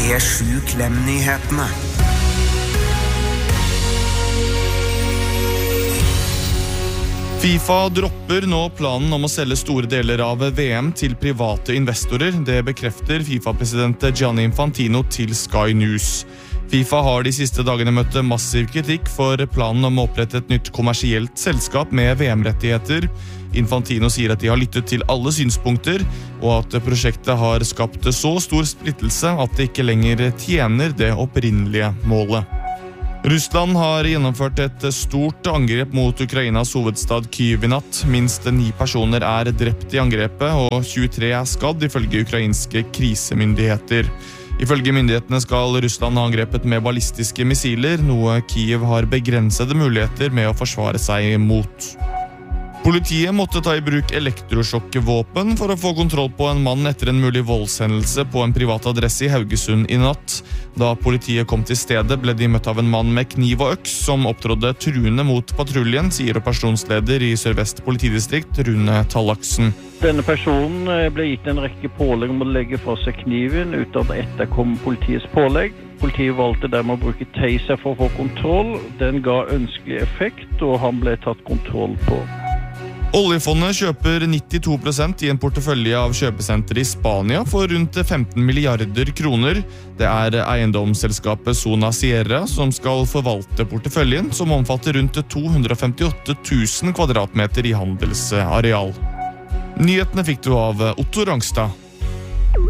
P7-Klem-nyhetene. FIFA dropper nå planen om å selge store deler av VM til private investorer. Det bekrefter FIFA-president Gianni Infantino til Sky News. FIFA har de siste dagene møtt massiv kritikk for planen om å opprette et nytt kommersielt selskap med VM-rettigheter. Infantino sier at de har lyttet til alle synspunkter, og at prosjektet har skapt så stor splittelse at det ikke lenger tjener det opprinnelige målet. Russland har gjennomført et stort angrep mot Ukrainas hovedstad Kyiv i natt. Minst 9 personer er drept i angrepet, og 23 er skadd ifølge ukrainske krisemyndigheter. Ifølge myndighetene skal Russland ha angrepet med ballistiske missiler, noe Kyiv har begrensede muligheter med å forsvare seg mot. Politiet måtte ta i bruk elektrosjokkvåpen for å få kontroll på en mann etter en mulig voldshendelse på en privat adresse i Haugesund i natt. Da politiet kom til stedet, ble de møtt av en mann med kniv og øks som opptrådde truende mot patruljen, sier operasjonsleder i Sør-Vest politidistrikt, Rune Tallaksen. Denne personen ble gitt en rekke pålegg om å legge fra seg kniven uten at etterkom politiets pålegg. Politiet valgte dermed å bruke taser for å få kontroll. Den ga ønskelig effekt, og han ble tatt kontroll på. Oljefondet kjøper 92% i en portefølje av kjøpesentre i Spania for rundt 15 milliarder kroner. Det er eiendomsselskapet Zona Sierra som skal forvalte porteføljen, som omfatter rundt 258 000 kvadratmeter i handelsareal. Nyhetene fikk du av Otto Rangstad.